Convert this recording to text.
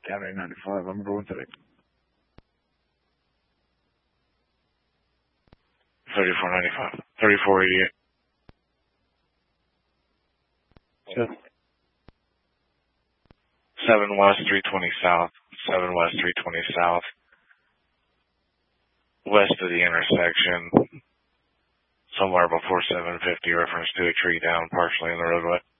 County 95, I'm going today. 3495, 3488. Sure. 7 West 320 South, 7 West 320 South, west of the intersection, somewhere before 750, reference to a tree down partially in the roadway.